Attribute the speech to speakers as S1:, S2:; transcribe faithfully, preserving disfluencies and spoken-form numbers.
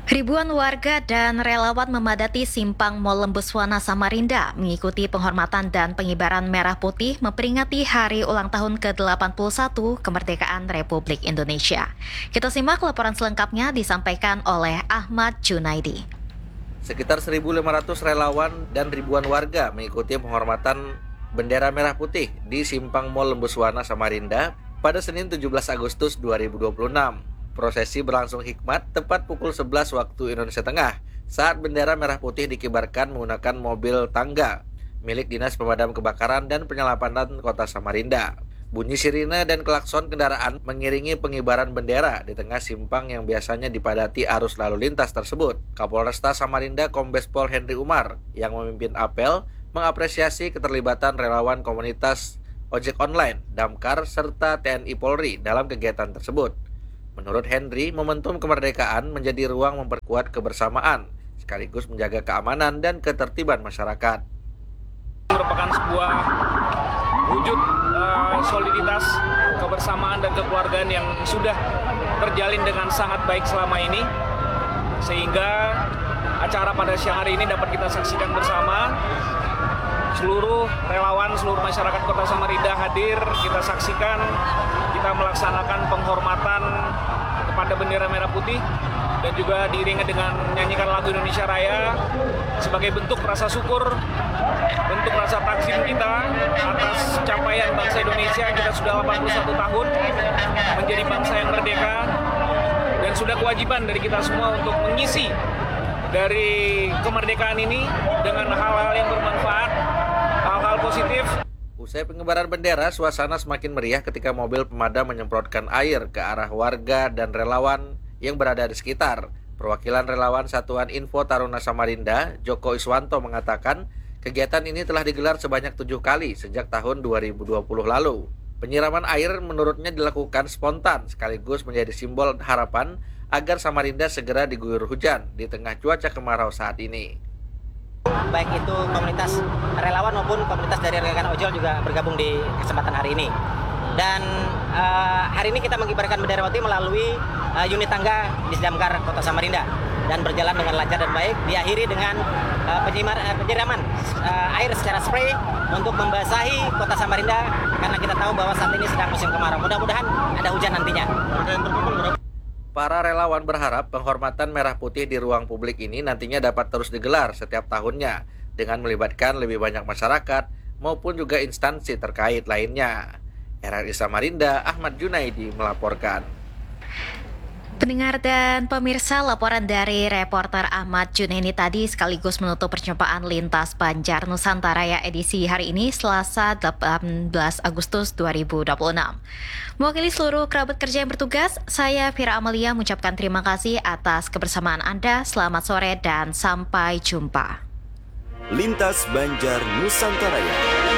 S1: Ribuan warga dan relawan memadati simpang Mall Lembuswana Samarinda mengikuti penghormatan dan pengibaran merah putih memperingati hari ulang tahun ke delapan puluh satu kemerdekaan Republik Indonesia. Kita simak laporan selengkapnya disampaikan oleh Ahmad Junaidi.
S2: Sekitar seribu lima ratus relawan dan ribuan warga mengikuti penghormatan bendera merah putih di simpang Mall Lembuswana Samarinda pada Senin tujuh belas Agustus dua ribu dua puluh enam. Prosesi berlangsung hikmat tepat pukul sebelas waktu Indonesia Tengah saat bendera merah putih dikibarkan menggunakan mobil tangga milik Dinas Pemadam Kebakaran dan Penyelamatan Kota Samarinda. Bunyi sirine dan klakson kendaraan mengiringi pengibaran bendera di tengah simpang yang biasanya dipadati arus lalu lintas tersebut. Kapolresta Samarinda Kombes Pol Henry Umar yang memimpin apel mengapresiasi keterlibatan relawan komunitas ojek online, Damkar, serta T N I Polri dalam kegiatan tersebut. Menurut Henry, momentum kemerdekaan menjadi ruang memperkuat kebersamaan, sekaligus menjaga keamanan dan ketertiban masyarakat.
S3: Merupakan sebuah wujud uh, soliditas, kebersamaan dan kekeluargaan yang sudah terjalin dengan sangat baik selama ini, sehingga acara pada siang hari ini dapat kita saksikan bersama. Seluruh relawan, seluruh masyarakat Kota Samarinda hadir, kita saksikan, kita melaksanakan penghormatan kepada bendera merah putih dan juga diiringi dengan menyanyikan lagu Indonesia Raya sebagai bentuk rasa syukur, bentuk rasa takzim kita atas capaian bangsa Indonesia yang kita sudah delapan puluh satu tahun menjadi bangsa yang merdeka, dan sudah kewajiban dari kita semua untuk mengisi dari kemerdekaan ini dengan hal-hal yang bermanfaat, hal-hal positif.
S2: Usai pengibaran bendera, suasana semakin meriah ketika mobil pemadam menyemprotkan air ke arah warga dan relawan yang berada di sekitar. Perwakilan relawan Satuan Info Taruna Samarinda, Joko Iswanto, mengatakan kegiatan ini telah digelar sebanyak tujuh kali sejak tahun dua ribu dua puluh lalu. Penyiraman air menurutnya dilakukan spontan sekaligus menjadi simbol harapan agar Samarinda segera diguyur hujan di tengah cuaca kemarau saat ini.
S4: Baik itu komunitas relawan maupun komunitas dari rekan ojol juga bergabung di kesempatan hari ini. Dan uh, hari ini kita mengibarkan bendera putih melalui uh, unit tangga di Damkar Kota Samarinda dan berjalan dengan lancar dan baik. Diakhiri dengan uh, penyimar, uh, penyiraman uh, air secara spray untuk membasahi Kota Samarinda karena kita tahu bahwa saat ini sedang musim kemarau. Mudah-mudahan ada hujan nantinya.
S2: Para relawan berharap penghormatan merah putih di ruang publik ini nantinya dapat terus digelar setiap tahunnya dengan melibatkan lebih banyak masyarakat maupun juga instansi terkait lainnya. R R I Samarinda, Ahmad Junaidi melaporkan.
S1: Pendengar dan pemirsa, laporan dari reporter Ahmad Junaidi tadi sekaligus menutup perjumpaan Lintas Banjar Nusantara ya edisi hari ini Selasa delapan belas Agustus dua ribu dua puluh enam. Mewakili seluruh kerabat kerja yang bertugas, saya Fira Amalia mengucapkan terima kasih atas kebersamaan Anda. Selamat sore dan sampai jumpa.
S5: Lintas Banjar Nusantara.